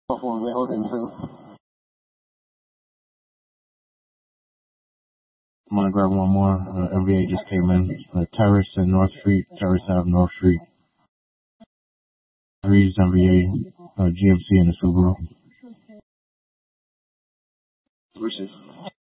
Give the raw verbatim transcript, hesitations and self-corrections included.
Phone way holding too. I'm gonna grab one more. Uh, N B A just came in. Uh, Terrace and North Street. Terrace Ave, North Street. Reeves N B A. Uh, G M C and the Subaru. Wishes.